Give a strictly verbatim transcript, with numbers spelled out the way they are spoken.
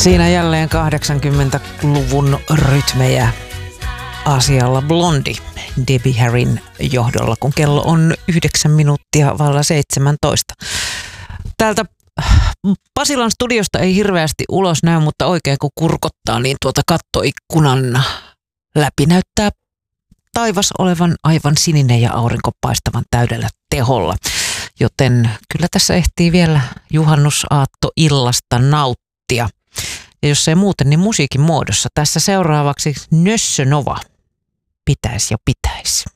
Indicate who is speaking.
Speaker 1: Siinä jälleen kahdeksankymmentäluvun rytmejä asialla Blondi Debbie Harryn johdolla, kun kello on yhdeksän minuuttia vailla seitsemäntoista. Täältä Pasilan studiosta ei hirveästi ulos näy, mutta oikein kun kurkottaa, niin tuota kattoikkunan läpi näyttää taivas olevan aivan sininen ja aurinko paistavan täydellä teholla. Joten kyllä tässä ehtii vielä juhannusaatto illasta nauttia. Ja jos ei muuten, niin musiikin muodossa. Tässä seuraavaksi Nössö Nova. Pitäis ja pitäis.